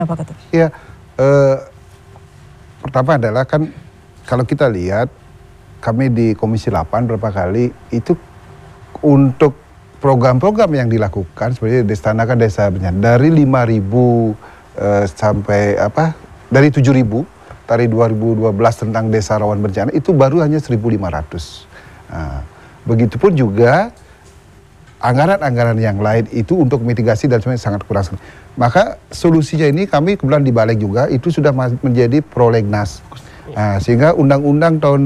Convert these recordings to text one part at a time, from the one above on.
Apa tuh? Ya, pertama adalah kan kalau kita lihat kami di Komisi 8 berapa kali itu untuk program-program yang dilakukan seperti Destanakan Desa Bencana dari 5.000 sampai dari 7.000 dari 2012 tentang desa rawan bencana itu baru hanya 1.500. Nah, begitupun juga anggaran-anggaran yang lain itu untuk mitigasi dan sebenarnya sangat kurang. Maka solusinya ini kami kebetulan dibalik juga itu sudah menjadi prolegnas. Nah, sehingga undang-undang tahun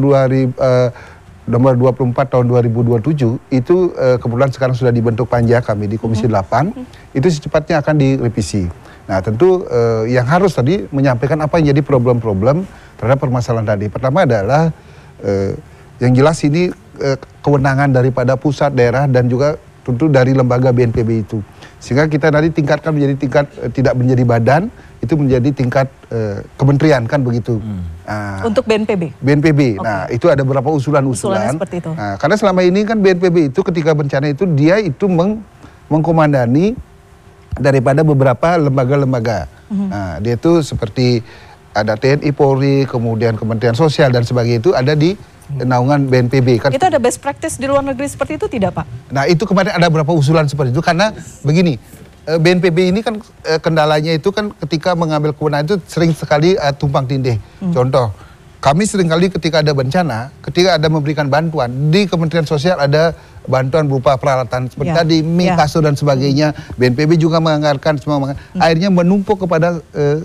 nomor 24 tahun 2027 itu kebetulan sekarang sudah dibentuk panja kami di Komisi 8 itu secepatnya akan direvisi. Nah, tentu yang harus tadi menyampaikan apa yang jadi problem-problem terhadap permasalahan tadi. Pertama adalah yang jelas ini kewenangan daripada pusat, daerah dan juga tentu dari lembaga BNPB itu. Sehingga kita nanti tingkatkan menjadi tingkat tidak menjadi badan, itu menjadi tingkat kementerian kan begitu. Untuk BNPB? BNPB. Okay. Nah, itu ada beberapa usulan-usulan. Seperti itu. Nah, karena selama ini kan BNPB itu ketika bencana itu dia itu mengkomandani daripada beberapa lembaga-lembaga. Nah, dia itu seperti ada TNI, Polri, kemudian Kementerian Sosial dan sebagainya itu ada di naungan BNPB kan. Itu ada best practice di luar negeri seperti itu tidak, Pak? Nah, itu kemarin ada beberapa usulan seperti itu karena begini, BNPB ini kan kendalanya itu kan ketika mengambil kewenangan itu sering sekali tumpang tindih. Contoh, kami sering kali ketika ada bencana, ketika ada memberikan bantuan di Kementerian Sosial ada bantuan berupa peralatan seperti tadi mie, kasur dan sebagainya. BNPB juga menganggarkan semua, akhirnya menumpuk kepada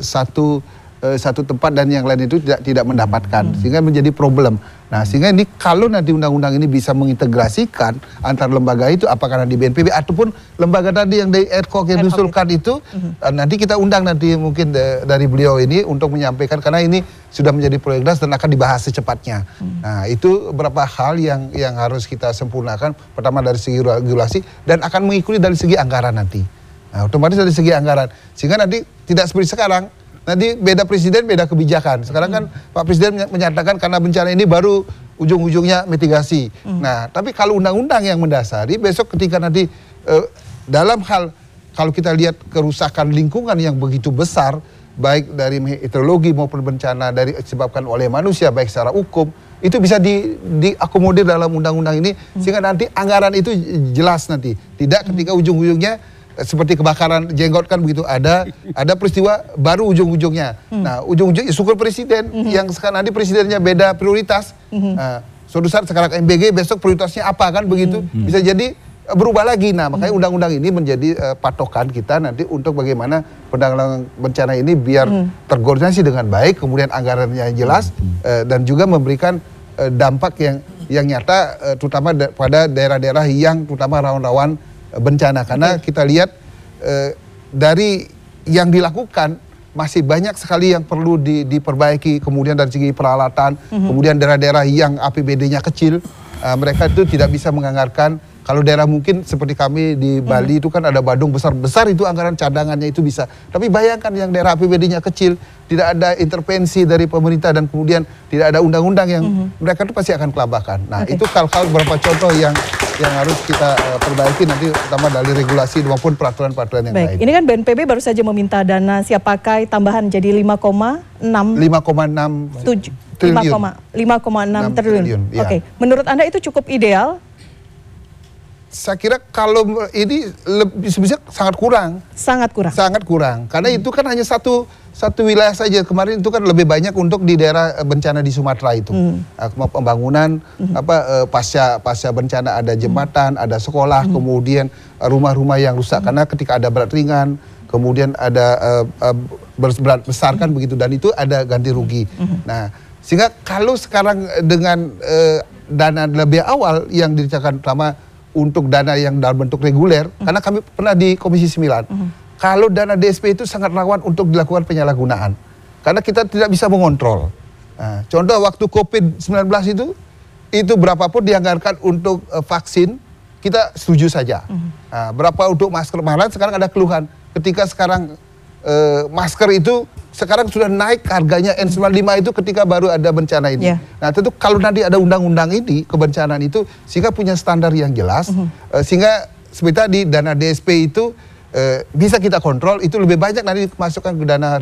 satu tempat dan yang lain itu tidak mendapatkan sehingga menjadi problem. Nah, sehingga ini kalau nanti undang-undang ini bisa mengintegrasikan antar lembaga itu apakah nanti BNPB ataupun lembaga tadi yang dari ERCOK yang diusulkan itu nanti kita undang nanti mungkin dari beliau ini untuk menyampaikan karena ini sudah menjadi prolegnas dan akan dibahas secepatnya. Nah, itu beberapa hal yang harus kita sempurnakan, pertama dari segi regulasi dan akan mengikuti dari segi anggaran nanti. Nah, otomatis dari segi anggaran sehingga nanti tidak seperti sekarang. Nanti beda presiden, beda kebijakan. Sekarang kan Pak Presiden menyatakan karena bencana ini baru ujung-ujungnya mitigasi. Nah, tapi kalau undang-undang yang mendasari, besok ketika nanti dalam hal, kalau kita lihat kerusakan lingkungan yang begitu besar, baik dari meteorologi maupun bencana dari disebabkan oleh manusia, baik secara hukum, itu bisa diakomodir dalam undang-undang ini, sehingga nanti anggaran itu jelas nanti. Tidak ketika ujung-ujungnya, seperti kebakaran jenggot kan begitu ada peristiwa baru ujung-ujungnya. Nah, ujung-ujungnya syukur presiden yang sekarang nanti presidennya beda prioritas. Suatu saat sekarang MBG besok prioritasnya apa kan begitu. Bisa jadi berubah lagi. Nah, makanya undang-undang ini menjadi patokan kita nanti untuk bagaimana penanggulangan bencana ini biar terkoordinasi dengan baik, kemudian anggarannya jelas dan juga memberikan dampak yang nyata terutama pada daerah-daerah yang terutama rawan-rawan bencana karena kita lihat dari yang dilakukan masih banyak sekali yang perlu diperbaiki, kemudian dari segi peralatan, kemudian daerah-daerah yang APBD-nya kecil mereka itu tidak bisa menganggarkan. Kalau daerah mungkin seperti kami di Bali itu kan ada Badung besar-besar itu anggaran cadangannya itu bisa. Tapi bayangkan yang daerah APBD-nya kecil, tidak ada intervensi dari pemerintah dan kemudian tidak ada undang-undang yang mereka itu pasti akan kelabakan. Nah, itu hal-hal beberapa contoh yang harus kita perbaiki nanti terutama dari regulasi maupun peraturan-peraturan yang lain. Ini kan BNPB baru saja meminta dana siap pakai tambahan jadi 5,6 triliun. Oke, menurut Anda itu cukup ideal? Saya kira kalau ini sebenarnya sangat kurang. Sangat kurang. Karena itu kan hanya satu wilayah saja. Kemarin itu kan lebih banyak untuk di daerah bencana di Sumatera itu. Pembangunan pasca bencana ada jembatan, ada sekolah, kemudian rumah-rumah yang rusak karena ketika ada berat ringan, kemudian ada berat besar kan begitu dan itu ada ganti rugi. Nah, sehingga kalau sekarang dengan dana lebih awal yang diceritakan pertama untuk dana yang dalam bentuk reguler, karena kami pernah di Komisi 9, kalau dana DSP itu sangat rawan untuk dilakukan penyalahgunaan, karena kita tidak bisa mengontrol. Nah, contoh waktu COVID-19 itu berapapun dianggarkan untuk vaksin, kita setuju saja. Nah, berapa untuk masker, malah sekarang ada keluhan, ketika sekarang masker itu sekarang sudah naik harganya N95 itu ketika baru ada bencana ini. Nah, tentu kalau nanti ada undang-undang ini kebencanaan itu sehingga punya standar yang jelas, sehingga seperti tadi dana DSP itu bisa kita kontrol, itu lebih banyak nanti masukkan ke dana